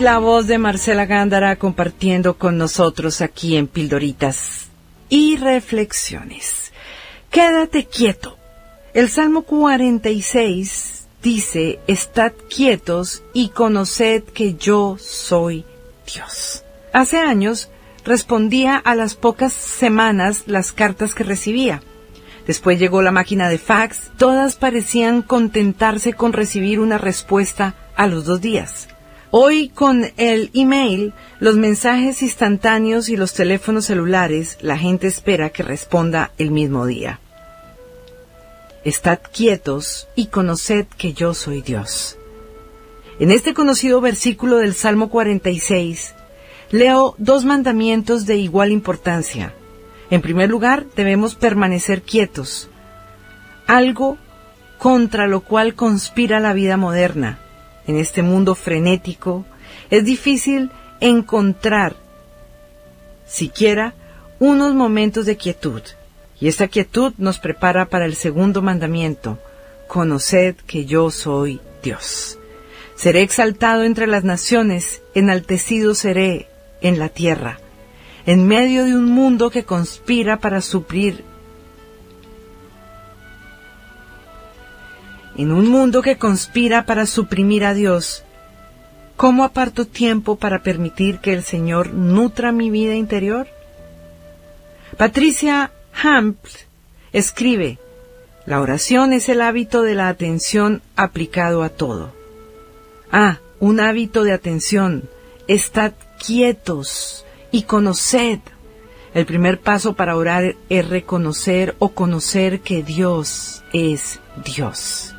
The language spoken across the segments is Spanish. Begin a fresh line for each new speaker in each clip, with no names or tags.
la voz de Marcela Gándara compartiendo con nosotros aquí en Pildoritas y Reflexiones. Quédate quieto. El Salmo 46 dice, estad quietos y conoced que yo soy Dios. Hace años respondía a las pocas semanas las cartas que recibía. Después llegó la máquina de fax, todas parecían contentarse con recibir una respuesta a los 2 días. Hoy con el email, los mensajes instantáneos y los teléfonos celulares, la gente espera que responda el mismo día. Estad quietos y conoced que yo soy Dios. En este conocido versículo del Salmo 46, leo 2 mandamientos de igual importancia. En primer lugar, debemos permanecer quietos, algo contra lo cual conspira la vida moderna. En este mundo frenético, es difícil encontrar siquiera unos momentos de quietud. Y esta quietud nos prepara para el segundo mandamiento: conoced que yo soy Dios. Seré exaltado entre las naciones, enaltecido seré en la tierra. En medio de un mundo que conspira para suprimir a Dios, ¿cómo aparto tiempo para permitir que el Señor nutra mi vida interior? Patricia Hamp escribe, la oración es el hábito de la atención aplicado a todo. Un hábito de atención. Estad quietos y conoced. El primer paso para orar es reconocer o conocer que Dios es Dios.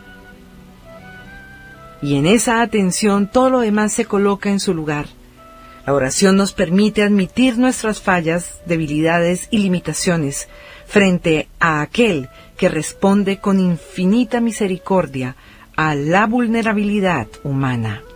Y en esa atención todo lo demás se coloca en su lugar. La oración nos permite admitir nuestras fallas, debilidades y limitaciones frente a aquel que responde con infinita misericordia a la vulnerabilidad humana.